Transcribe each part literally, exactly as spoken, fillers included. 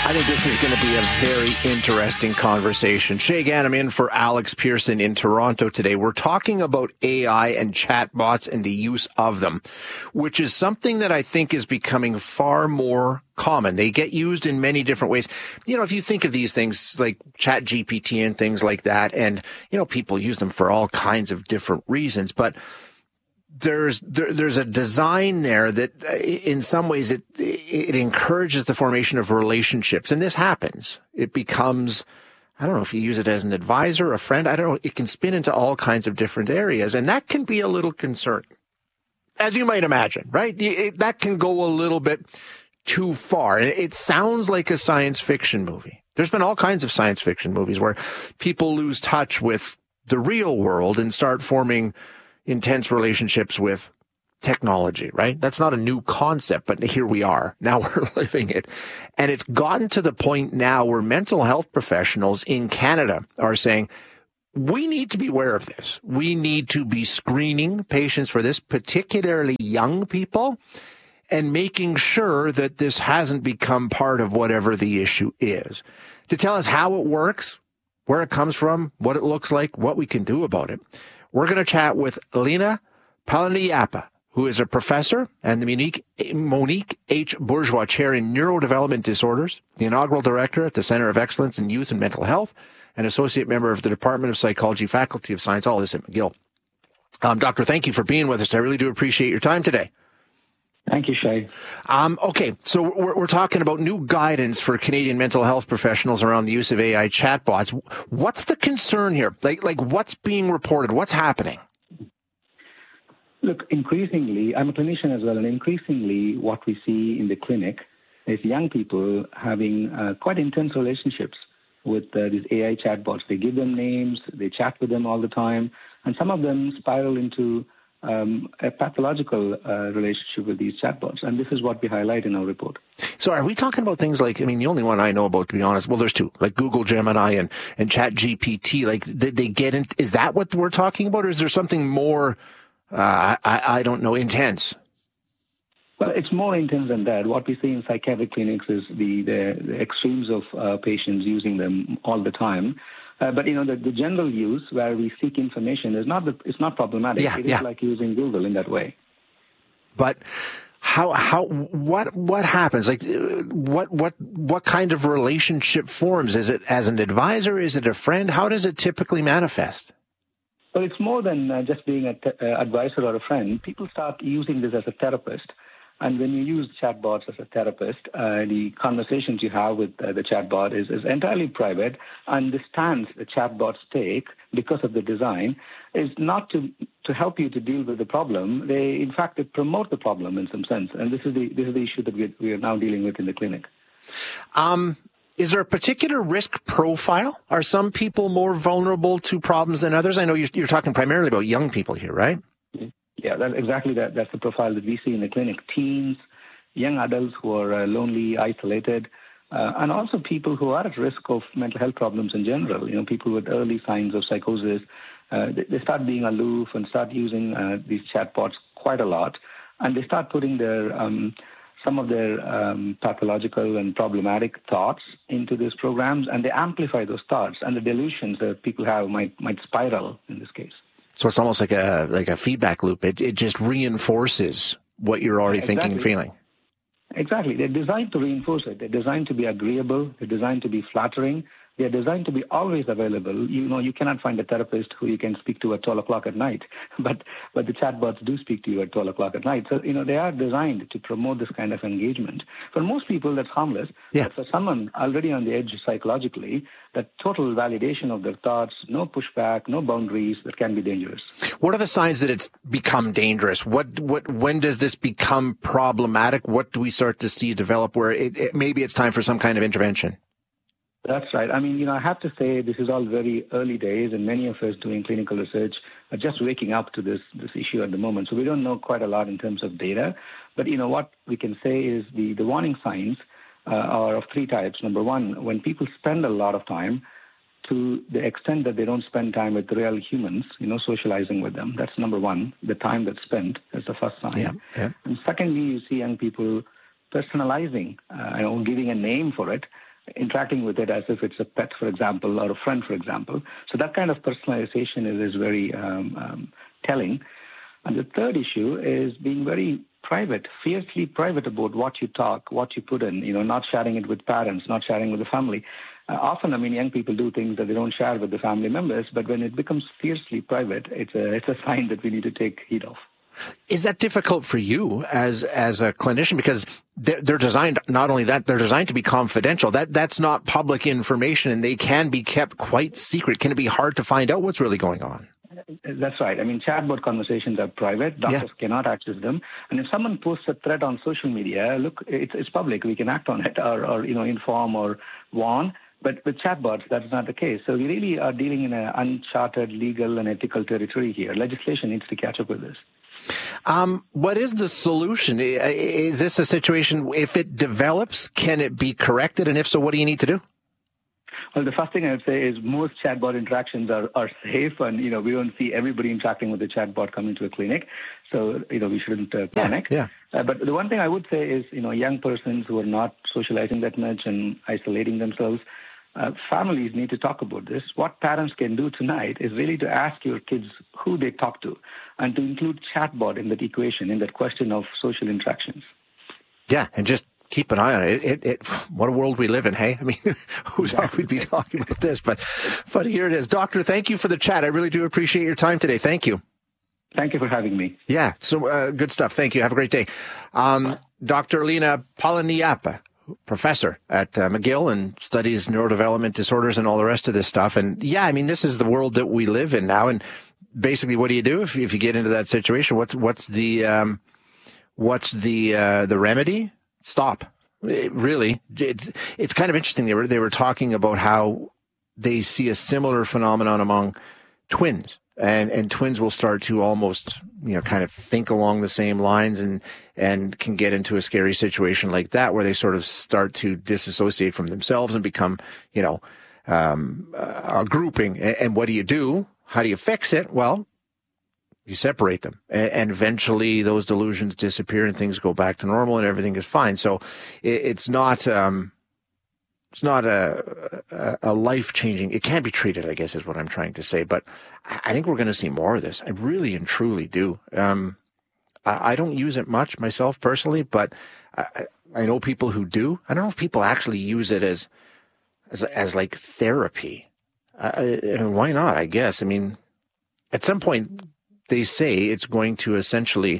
I think this is going to be a very interesting conversation. Shay Gann, I'm in for Alex Pearson in Toronto today. We're talking about A I and chatbots and the use of them, which is something that I think is becoming far more common. They get used in many different ways. You know, if you think of these things like Chat G P T and things like that, and, you know, people use them for all kinds of different reasons, but There's there, there's a design there that in some ways it it encourages the formation of relationships. And this happens. It becomes, I don't know if you use it as an advisor, a friend, I don't know. It can spin into all kinds of different areas. And that can be a little concerning, as you might imagine, right? It, that can go a little bit too far. It, it sounds like a science fiction movie. There's been all kinds of science fiction movies where people lose touch with the real world and start forming intense relationships with technology, right? That's not a new concept, but here we are. Now we're living it. And it's gotten to the point now where mental health professionals in Canada are saying, we need to be aware of this. We need to be screening patients for this, particularly young people, and making sure that this hasn't become part of whatever the issue is. To tell us how it works, where it comes from, what it looks like, what we can do about it, we're going to chat with Lena Palaniappa, who is a professor and the Monique, Monique H. Bourgeois Chair in Neurodevelopment Disorders, the inaugural director at the Center of Excellence in Youth and Mental Health, and associate member of the Department of Psychology, Faculty of Science, all this at McGill. Um, doctor, thank you for being with us. I really do appreciate your time today. Thank you, Shay. Um, okay, so we're, we're talking about new guidance for Canadian mental health professionals around the use of A I chatbots. What's the concern here? Like, like what's being reported? What's happening? Look, increasingly, I'm a clinician as well, and increasingly what we see in the clinic is young people having uh, quite intense relationships with uh, these A I chatbots. They give them names, they chat with them all the time, and some of them spiral into Um, a pathological uh, relationship with these chatbots. And this is what we highlight in our report. So are we talking about things like, I mean, the only one I know about, to be honest, well, there's two, like Google Gemini and, and Chat G P T. Like, they, they get in, is that what we're talking about? Or is there something more, uh, I, I don't know, intense? Well, it's more intense than that. What we see in psychiatric clinics is the, the, the extremes of uh, patients using them all the time. Uh, but, you know, the, the general use where we seek information is not the, it's not problematic. Yeah, it is yeah. like using Google in that way. But how, how, what, what happens? Like, what, what, what kind of relationship forms? Is it as an advisor? Is it a friend? How does it typically manifest? Well, it's more than uh, just being an uh, advisor or a friend. People start using this as a therapist. And when you use chatbots as a therapist, uh, the conversations you have with uh, the chatbot is, is entirely private. And the stance the chatbots take, because of the design, is not to, to help you to deal with the problem. They, in fact, they promote the problem in some sense. And this is the this is the issue that we, we are now dealing with in the clinic. Um, is there a particular risk profile? Are some people more vulnerable to problems than others? I know you're, you're talking primarily about young people here, right? Yeah, that, exactly. That, that's the profile that we see in the clinic. Teens, young adults who are uh, lonely, isolated, uh, and also people who are at risk of mental health problems in general. You know, people with early signs of psychosis, uh, they, they start being aloof and start using uh, these chatbots quite a lot, and they start putting their um, some of their um, pathological and problematic thoughts into these programs, and they amplify those thoughts, and the delusions that people have might might spiral in this case. So it's almost like a like a feedback loop. It it just reinforces what you're already exactly. thinking and feeling. Exactly. They're designed to reinforce it. They're designed to be agreeable. They're designed to be flattering. They're designed to be always available. You know, you cannot find a therapist who you can speak to at twelve o'clock at night, but but the chatbots do speak to you at twelve o'clock at night. So, you know, they are designed to promote this kind of engagement. For most people, that's harmless. Yeah. But for someone already on the edge psychologically, that total validation of their thoughts, no pushback, no boundaries, that can be dangerous. What are the signs that it's become dangerous? What what when does this become problematic? What do we start to see develop where it, it, maybe it's time for some kind of intervention? That's right. I mean, you know, I have to say this is all very early days, and many of us doing clinical research are just waking up to this this issue at the moment. So we don't know quite a lot in terms of data. But, you know, what we can say is the, the warning signs uh, are of three types. Number one, when people spend a lot of time to the extent that they don't spend time with real humans, you know, socializing with them. That's number one, the time that's spent. That's the first sign. Yeah, yeah. And secondly, you see young people personalizing, uh, you know, giving a name for it. interacting with it as if it's a pet, for example, or a friend, for example. So that kind of personalization is, is very um, um, telling. And the third issue is being very private, fiercely private about what you talk, what you put in, you know, not sharing it with parents, not sharing with the family. Uh, often, I mean, young people do things that they don't share with the family members, but when it becomes fiercely private, it's a, it's a sign that we need to take heed of. Is that difficult for you as as a clinician? Because they're, they're designed, not only that, they're designed to be confidential. That That's not public information, and they can be kept quite secret. Can it be hard to find out what's really going on? That's right. I mean, chatbot conversations are private. Doctors yeah. cannot access them. And if someone posts a threat on social media, look, it's, it's public. We can act on it or, or, you know, inform or warn. But with chatbots, that's not the case. So we really are dealing in an uncharted legal and ethical territory here. Legislation needs to catch up with this. Um, what is the solution? Is this a situation, if it develops, can it be corrected? And if so, what do you need to do? Well, the first thing I would say is most chatbot interactions are, are safe, and, you know, we don't see everybody interacting with the chatbot coming to a clinic. So, you know, we shouldn't uh, panic. Yeah, yeah. Uh, but the one thing I would say is, you know, young persons who are not socializing that much and isolating themselves, uh, families need to talk about this. What parents can do tonight is really to ask your kids who they talk to and to include chatbot in that equation, in that question of social interactions. Yeah, and just keep an eye on it. It, it, it. What a world we live in, hey? I mean, who thought we'd be talking about this? But, but here it is. Doctor, thank you for the chat. I really do appreciate your time today. Thank you. Thank you for having me. Yeah, so uh, good stuff. Thank you. Have a great day. Um, Doctor Alina Palaniappa, professor at uh, McGill and studies neurodevelopment disorders and all the rest of this stuff. And yeah, I mean, this is the world that we live in now. And basically, what do you do if, if you get into that situation? What's what's the um, what's the uh, the remedy? Stop. It really, it's it's kind of interesting. They were they were talking about how they see a similar phenomenon among twins, and and twins will start to almost, you know, kind of think along the same lines, and and can get into a scary situation like that where they sort of start to disassociate from themselves and become, you know, um, a grouping. And, and what do you do? How do you fix it? Well, you separate them, and eventually those delusions disappear and things go back to normal and everything is fine. So it's not, um, it's not a, a, a life-changing, it can be treated, I guess is what I'm trying to say. But I think we're going to see more of this. I really and truly do. Um, I, I don't use it much myself personally, but I, I know people who do. I don't know if people actually use it as, as, as like therapy. Uh, why not, I guess? I mean, at some point, they say it's going to essentially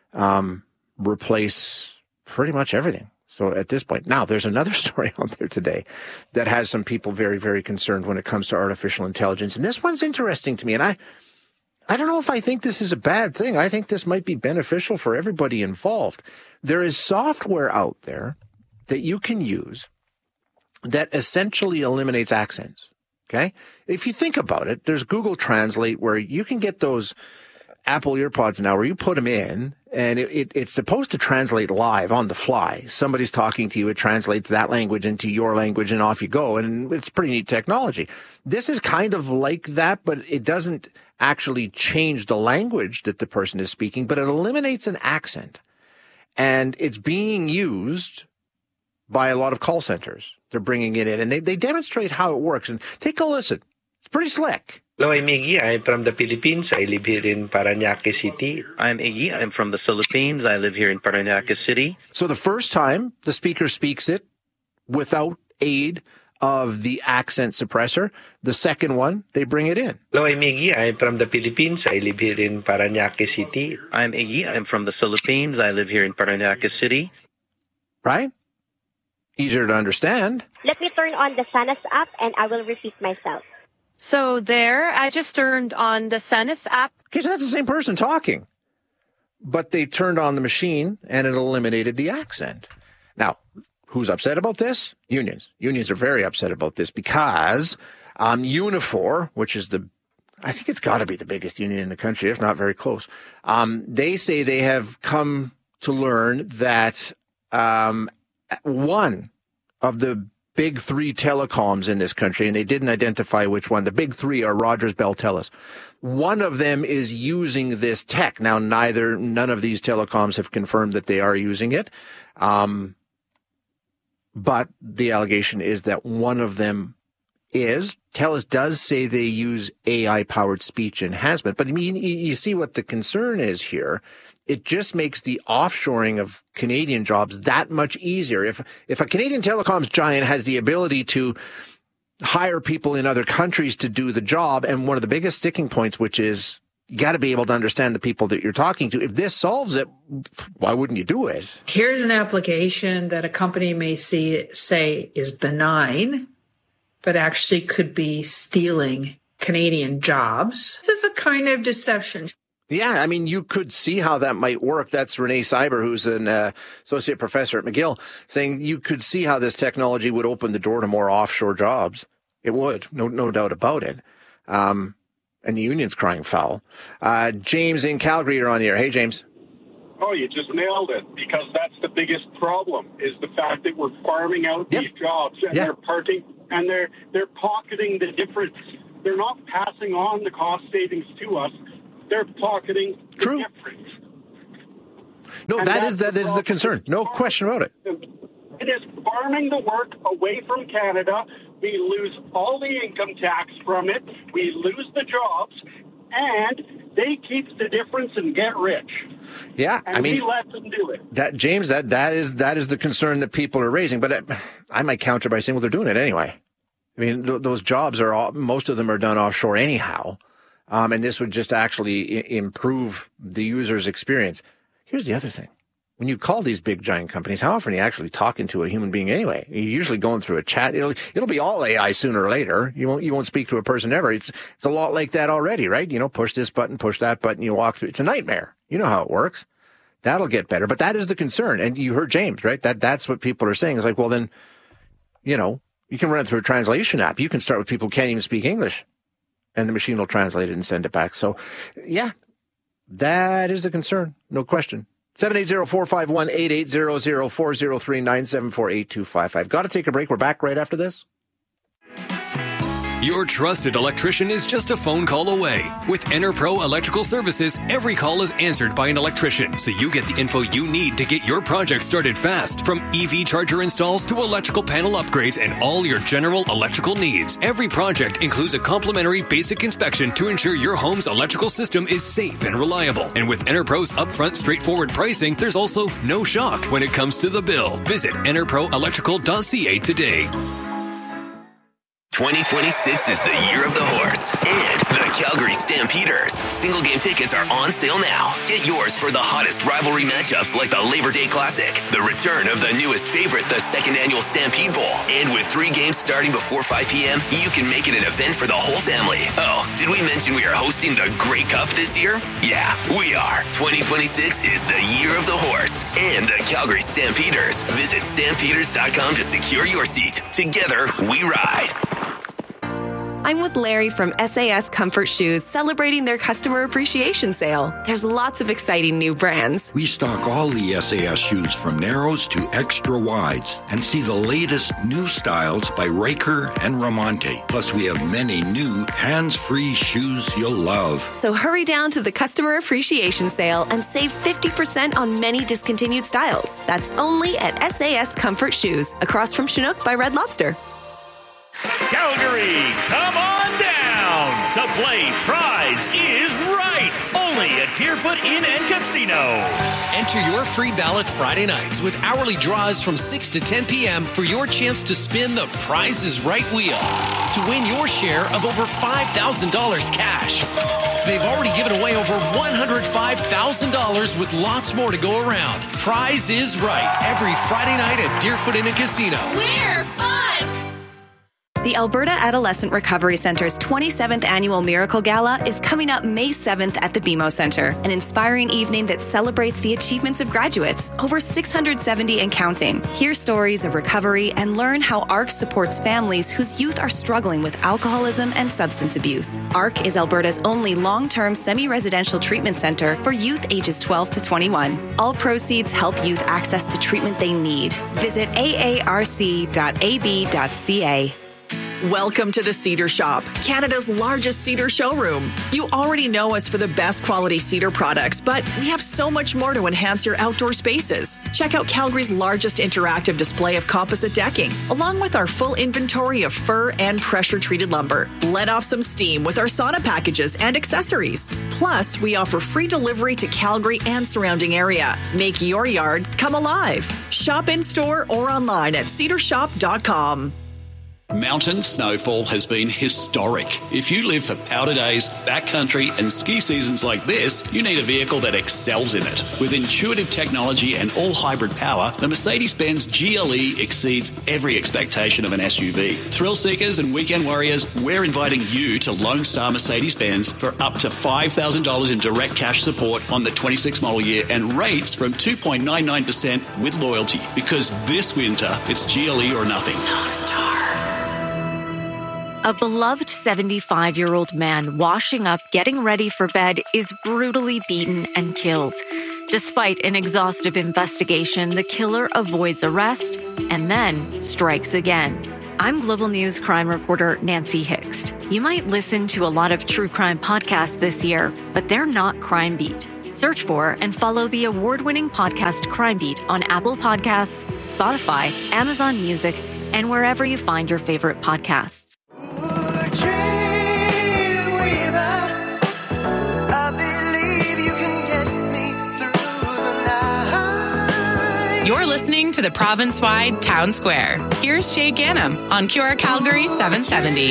um, replace pretty much everything. So at this point, now there's another story out there today that has some people very, very concerned when it comes to artificial intelligence. And this one's interesting to me. And I, I don't know if I think this is a bad thing. I think this might be beneficial for everybody involved. There is software out there that you can use that essentially eliminates accents. Okay? If you think about it, there's Google Translate where you can get those Apple EarPods now where you put them in and it, it, it's supposed to translate live on the fly. Somebody's talking to you, it translates that language into your language and off you go. And it's pretty neat technology. This is kind of like that, but it doesn't actually change the language that the person is speaking, but it eliminates an accent. And it's being used by a lot of call centers. They're bringing it in and they, they demonstrate how it works. And take a listen. It's pretty slick. Hello, I'm Iggy. I'm from the Philippines. I live here in Parañaque City. I'm Iggy. I'm from the Philippines. I live here in Parañaque City. So the first time the speaker speaks it without aid of the accent suppressor. The second one, they bring it in. Hello, I'm Iggy. I'm from the Philippines. I live here in Parañaque City. I'm Iggy. I'm from the Philippines. I live here in Parañaque City. Right? Easier to understand. Let me turn on the Sanus app and I will repeat myself. So there, I just turned on the Sanus app. Okay, so that's the same person talking. But they turned on the machine and it eliminated the accent. Now, who's upset about this? Unions. Unions are very upset about this because um, Unifor, which is the, I think it's got to be the biggest union in the country, if not very close. Um, they say they have come to learn that um, one of the big three telecoms in this country, and they didn't identify which one. The big three are Rogers, Bell, Telus. One of them is using this tech. Now, neither, none of these telecoms have confirmed that they are using it. Um, but the allegation is that one of them is. TELUS does say they use A I-powered speech enhancement, but I mean, you see what the concern is here. It just makes the offshoring of Canadian jobs that much easier. If if a Canadian telecoms giant has the ability to hire people in other countries to do the job, and one of the biggest sticking points, which is you got to be able to understand the people that you're talking to. If this solves it, why wouldn't you do it? Here's an application that a company may see say is benign, but actually could be stealing Canadian jobs. This is a kind of deception. Yeah, I mean, you could see how that might work. That's Renee Cyber, who's an uh, associate professor at McGill, saying you could see how this technology would open the door to more offshore jobs. It would, no no doubt about it. Um, and the union's crying foul. Uh, James in Calgary, you're on the air. Hey, James. Oh, you just nailed it, because that's the biggest problem, is the fact that we're farming out yep. these jobs, and yep. they're parting, and they're they're pocketing the difference. They're not passing on the cost savings to us. They're pocketing the True. difference. No, and that is that the is the concern. No question about it. It is farming the work away from Canada. We lose all the income tax from it. We lose the jobs, and they keep the difference and get rich. Yeah, and I mean, we let them do it. That James, that that is that is the concern that people are raising. But it, I might counter by saying, well, they're doing it anyway. I mean, th- those jobs are all, most of them are done offshore anyhow. Um, and this would just actually I- improve the user's experience. Here's the other thing. When you call these big giant companies, how often are you actually talking to a human being anyway? You're usually going through a chat. It'll, it'll be all A I sooner or later. You won't, you won't speak to a person ever. It's, it's a lot like that already, right? You know, push this button, push that button, you walk through. It's a nightmare. You know how it works. That'll get better. But that is the concern. And you heard James, right? That, that's what people are saying. It's like, well, then, you know, you can run it through a translation app. You can start with people who can't even speak English, and the machine will translate it and send it back. So, yeah, that is a concern. No question. seven eight zero, four five one, eight eight zero zero, four zero three, nine seven four, eight two five five. Got to take a break. We're back right after this. Your trusted electrician is just a phone call away. With EnerPro Electrical Services, every call is answered by an electrician, so you get the info you need to get your project started fast. From E V charger installs to electrical panel upgrades and all your general electrical needs. Every project includes a complimentary basic inspection to ensure your home's electrical system is safe and reliable. And with EnerPro's upfront, straightforward pricing, there's also no shock when it comes to the bill. Visit enerpro electrical dot c a today. twenty twenty-six is the year of the horse and the Calgary Stampeders. Single game tickets are on sale now. Get yours for the hottest rivalry matchups like the Labor Day Classic, the return of the newest favorite, the second annual Stampede Bowl. And with three games starting before five p.m., you can make it an event for the whole family. Oh, did we mention we are hosting the Grey Cup this year? Yeah, we are. twenty twenty-six is the year of the horse and the Calgary Stampeders. Visit stampeders dot com to secure your seat. Together, we ride. I'm with Larry from S A S Comfort Shoes, celebrating their customer appreciation sale. There's lots of exciting new brands. We stock all the S A S shoes from narrows to extra wides and see the latest new styles by Riker and Ramonte. Plus, we have many new hands-free shoes you'll love. So hurry down to the customer appreciation sale and save fifty percent on many discontinued styles. That's only at S A S Comfort Shoes, across from Chinook by Red Lobster. Calgary, come on down to play Prize is Right, only at Deerfoot Inn and Casino. Enter your free ballot Friday nights with hourly draws from six to ten p.m. for your chance to spin the Prize is Right wheel to win your share of over five thousand dollars cash. They've already given away over one hundred five thousand dollars with lots more to go around. Prize is Right, every Friday night at Deerfoot Inn and Casino. We're fun! The Alberta Adolescent Recovery Centre's twenty-seventh Annual Miracle Gala is coming up May seventh at the B M O Centre, an inspiring evening that celebrates the achievements of graduates, over six hundred seventy and counting. Hear stories of recovery and learn how A R C supports families whose youth are struggling with alcoholism and substance abuse. A R C is Alberta's only long-term semi-residential treatment centre for youth ages twelve to twenty-one. All proceeds help youth access the treatment they need. Visit a a r c dot a b dot c a. Welcome to the Cedar Shop, Canada's largest cedar showroom. You already know us for the best quality cedar products, but we have so much more to enhance your outdoor spaces. Check out Calgary's largest interactive display of composite decking, along with our full inventory of fir and pressure-treated lumber. Let off some steam with our sauna packages and accessories. Plus, we offer free delivery to Calgary and surrounding area. Make your yard come alive. Shop in-store or online at cedar shop dot com. Mountain snowfall has been historic. If you live for powder days, backcountry and ski seasons like this, you need a vehicle that excels in it. With intuitive technology and all-hybrid power, the Mercedes-Benz G L E exceeds every expectation of an S U V. Thrill seekers and weekend warriors, we're inviting you to Lone Star Mercedes-Benz for up to five thousand dollars in direct cash support on the twenty-six model year and rates from two point nine nine percent with loyalty. Because this winter, it's G L E or nothing. Lone Star. A beloved seventy-five-year-old man washing up, getting ready for bed, is brutally beaten and killed. Despite an exhaustive investigation, the killer avoids arrest and then strikes again. I'm Global News crime reporter Nancy Hixt. You might listen to a lot of true crime podcasts this year, but they're not Crime Beat. Search for and follow the award-winning podcast Crime Beat on Apple Podcasts, Spotify, Amazon Music, and wherever you find your favorite podcasts. You're listening to the province-wide Town Square. Here's Shay Ganem on Q R Calgary seven seventy.